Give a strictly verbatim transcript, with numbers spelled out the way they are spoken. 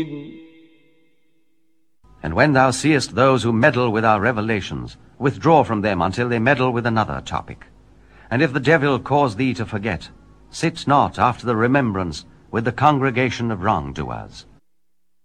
And when thou seest those who meddle with our revelations, withdraw from them until they meddle with another topic. And if the devil cause thee to forget, sit not after the remembrance with the congregation of wrongdoers.